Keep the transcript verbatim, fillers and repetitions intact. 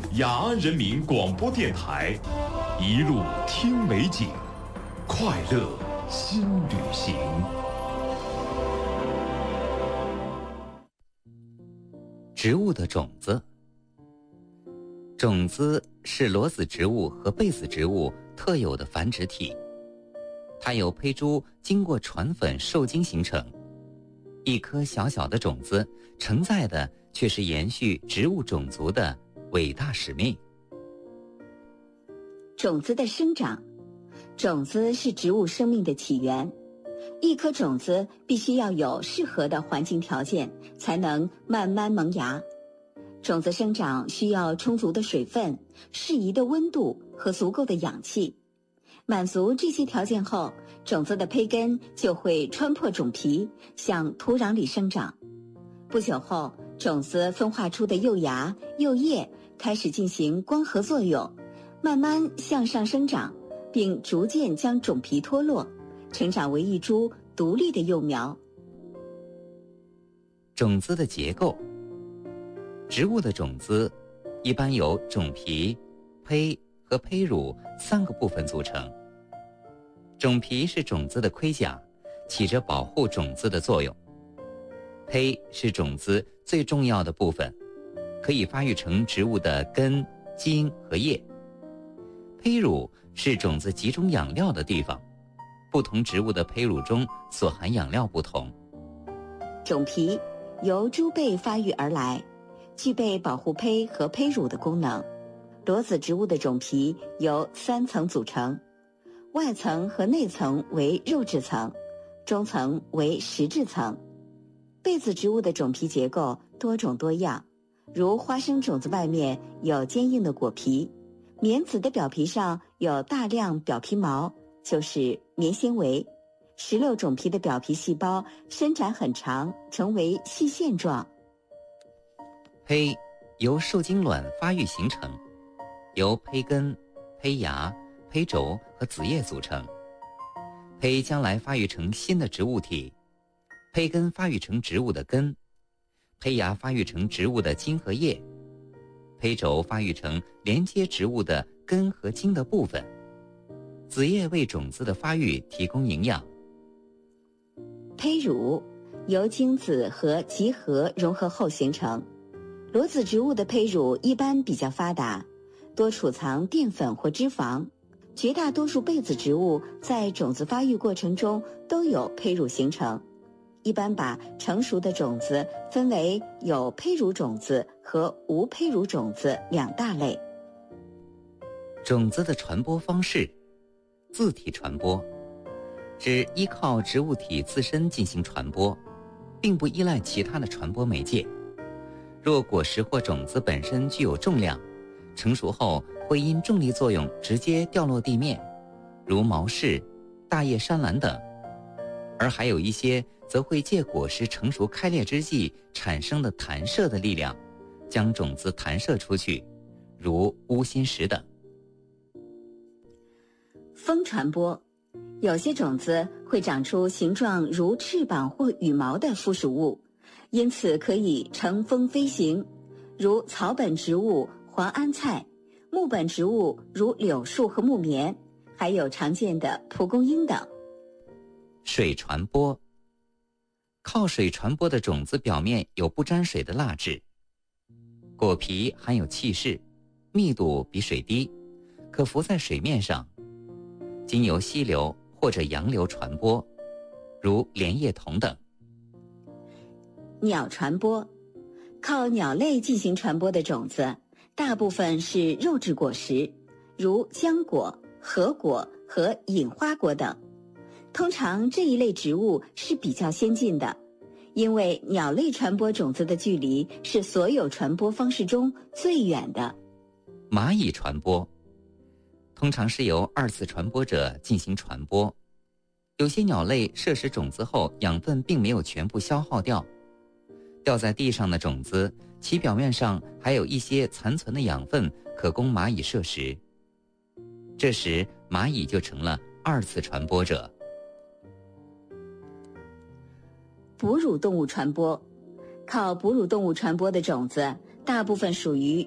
雅安人民广播电台，一路听美景，快乐新旅行。 植物的种子。种子是裸子植物和被子植物特有的繁殖体，它由胚珠经过传粉受精形成。一颗小小的种子承载的却是延续植物种族的伟大使命。 种子的生长，种子是植物生命的起源。一颗种子必须要有适合的环境条件，才能慢慢萌芽。种子生长需要充足的水分、适宜的温度和足够的氧气。满足这些条件后，种子的胚根就会穿破种皮，向土壤里生长。不久后，种子分化出的幼芽、幼叶开始进行光合作用，慢慢向上生长，并逐渐将种皮脱落，成长为一株独立的幼苗。 种子的结构。植物的种子一般由种皮、胚和胚乳三个部分组成。种皮是种子的盔甲，起着保护种子的作用。胚是种子最重要的部分，可以发育成植物的根、茎和叶。胚乳是种子集中养料的地方，不同植物的胚乳中所含养料不同。 种皮由珠贝发育而来，具备保护胚和胚乳的功能。裸子植物的种皮由三层组成，外层和内层为肉质层，中层为实质层。被子植物的种皮结构多种多样，如花生种子外面有坚硬的果皮，棉籽的表皮上有大量表皮毛，就是棉纤维。石榴种皮的表皮细胞伸展很长，成为细线状。 胚由受精卵发育形成，由胚根、胚芽、胚轴和子叶组成。胚将来发育成新的植物体，胚根发育成植物的根，胚芽发育成植物的茎和叶，胚轴发育成连接植物的根和茎的部分，子叶为种子的发育提供营养。 胚乳由精子和集合融合后形成。裸子植物的胚乳一般比较发达，多储藏淀粉或脂肪。绝大多数被子植物在种子发育过程中都有胚乳形成。一般把成熟的种子分为有胚乳种子和无胚乳种子两大类。 种子的传播方式。自体传播指依靠植物体自身进行传播，并不依赖其他的传播媒介。若果实或种子本身具有重量，成熟后会因重力作用直接掉落地面，如毛柿、大叶山兰等。而还有一些则会借果实成熟开裂之际产生的弹射的力量，将种子弹射出去，如乌心石等。 风传播，有些种子会长出形状如翅膀或羽毛的附属物，因此可以乘风飞行，如草本植物黄安菜，木本植物如柳树和木棉，还有常见的蒲公英等。 水传播。靠水传播的种子表面有不沾水的蜡质，果皮含有气势，密度比水低，可浮在水面上，经由溪流或者洋流传播，如莲叶桐等。 鸟传播，靠鸟类进行传播的种子大部分是肉质果实，如浆果、核果和隐花果等。通常这一类植物是比较先进的，因为鸟类传播种子的距离是所有传播方式中最远的。 蚂蚁传播通常是由二次传播者进行传播，有些鸟类摄食种子后养分并没有全部消耗掉，掉在地上的种子其表面上还有一些残存的养分可供蚂蚁摄食，这时蚂蚁就成了二次传播者。 哺乳动物传播，靠哺乳动物传播的种子大部分属于